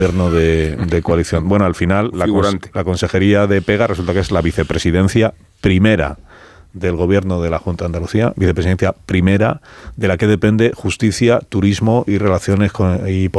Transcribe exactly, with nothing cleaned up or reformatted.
gobierno de, de coalición. Bueno, al final la, cons, la consejería de Pega resulta que es la vicepresidencia primera del gobierno de la Junta de Andalucía, vicepresidencia primera de la que depende justicia, turismo y relaciones con, y